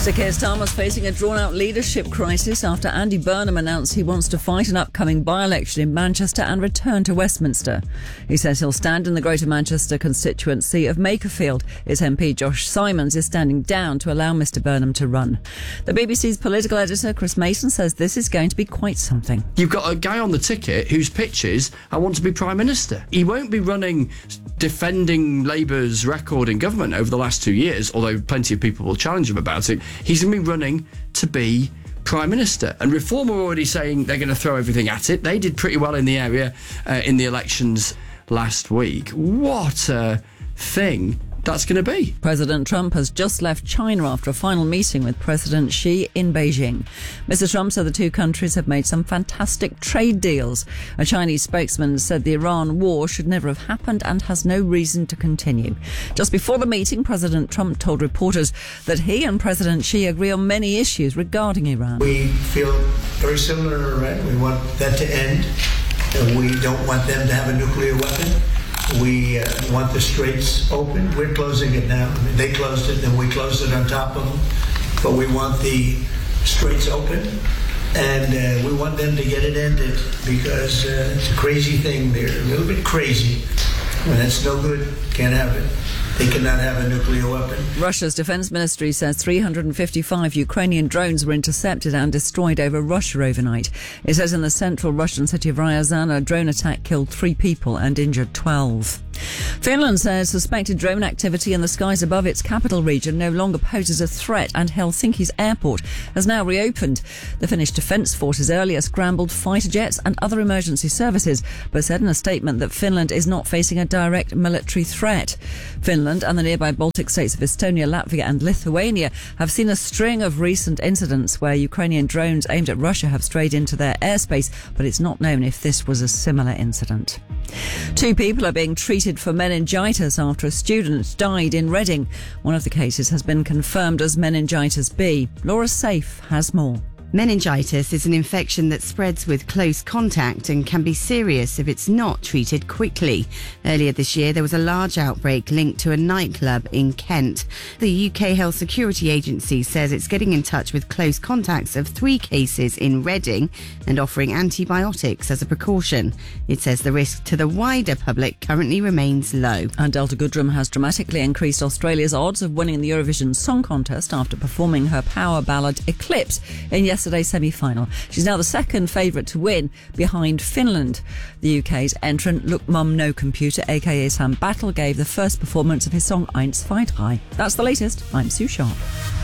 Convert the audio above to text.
Sir Keir Starmer's facing a drawn-out leadership crisis after Andy Burnham announced he wants to fight an upcoming by-election in Manchester and return to Westminster. He says he'll stand in the Greater Manchester constituency of Makerfield. His MP Josh Simons is standing down to allow Mr Burnham to run. The BBC's political editor Chris Mason says this is going to be quite something. You've got a guy on the ticket whose pitch is, I want to be Prime Minister. He won't be running defending Labour's record in government over the last 2 years, although plenty of people will challenge him about it. He's going to be running to be Prime Minister. And Reform are already saying they're going to throw everything at it. They did pretty well in the area in the elections last week. What a thing that's going to be. President Trump has just left China after a final meeting with President Xi in Beijing. Mr Trump said the two countries have made some fantastic trade deals. A Chinese spokesman said the Iran war should never have happened and has no reason to continue. Just before the meeting, President Trump told reporters that he and President Xi agree on many issues regarding Iran. We feel very similar to Iran. We want that to end. We don't want them to have a nuclear weapon. We want the straits open. We're closing it now. I mean, they closed it, and we closed it on top of them. But we want the straits open, and we want them to get it ended because it's a crazy thing. They're a little bit crazy. When it's no good, can't have it. They cannot have a nuclear weapon. Russia's defence ministry says 355 Ukrainian drones were intercepted and destroyed over Russia overnight. It says in the central Russian city of Ryazan, a drone attack killed 3 people and injured 12. Finland says suspected drone activity in the skies above its capital region no longer poses a threat, and Helsinki's airport has now reopened. The Finnish Defence Forces earlier scrambled fighter jets and other emergency services, but said in a statement that Finland is not facing a direct military threat. Finland and the nearby Baltic states of Estonia, Latvia and Lithuania have seen a string of recent incidents where Ukrainian drones aimed at Russia have strayed into their airspace, but it's not known if this was a similar incident. 2 people are being treated for meningitis after a student died in Reading. One of the cases has been confirmed as meningitis B. Laura Safe has more. Meningitis is an infection that spreads with close contact and can be serious if it's not treated quickly. Earlier this year, there was a large outbreak linked to a nightclub in Kent. The UK Health Security Agency says it's getting in touch with close contacts of 3 cases in Reading and offering antibiotics as a precaution. It says the risk to the wider public currently remains low. And Delta Goodrem has dramatically increased Australia's odds of winning the Eurovision Song Contest after performing her power ballad Eclipse in yesterday's semi-final. She's now the second favourite to win, behind Finland. The UK's entrant Look Mum No Computer, aka Sam Battle, gave the first performance of his song Eins, Zwei, Drei. That's the latest. I'm Sue Sharp.